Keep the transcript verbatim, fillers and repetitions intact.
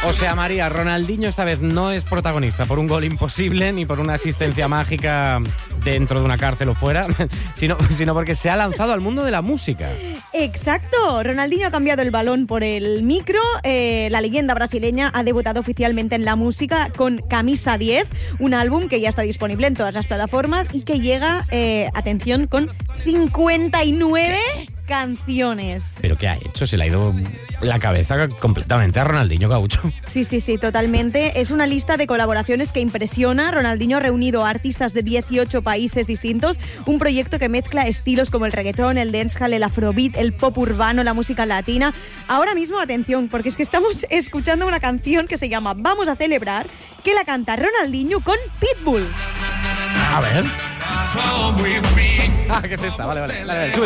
O sea, María, Ronaldinho esta vez no es protagonista por un gol imposible ni por una asistencia mágica dentro de una cárcel o fuera, sino, sino porque se ha lanzado al mundo de la música. Exacto, Ronaldinho ha cambiado el balón por el micro. Eh, la leyenda brasileña ha debutado oficialmente en la música con Camisa diez, un álbum que ya está disponible en todas las plataformas y que llega, eh, atención, con cincuenta y nueve canciones. ¿Pero qué ha hecho? Se le ha ido la cabeza completamente a Ronaldinho Gaucho. Sí, sí, sí, totalmente. Es una lista de colaboraciones que impresiona. Ronaldinho ha reunido a artistas de dieciocho países distintos, un proyecto que mezcla estilos como el reggaetón, el dancehall, el afrobeat, el pop urbano, la música latina. Ahora mismo, atención, porque es que estamos escuchando una canción que se llama Vamos a celebrar, que la canta Ronaldinho con Pitbull. A ver. Ah, ¿qué es esta? Vale, vale. vale, vale.